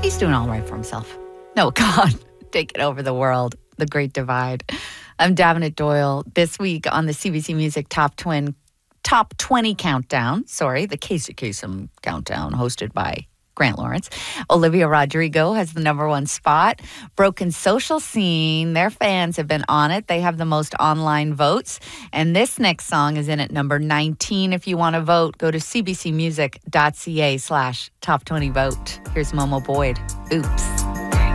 He's doing all right for himself. No, God, taking over the world, the Great Divide. I'm Davenant Doyle. This week on the CBC Music Top 20 Countdown, the Casey Kasem Countdown, hosted by Grant Lawrence. Olivia Rodrigo has the number one spot. Broken Social Scene, their fans have been on it. They have the most online votes. And this next song is in at number 19. If you want to vote, go to cbcmusic.ca/top20vote. Here's Momo Boyd. Oops.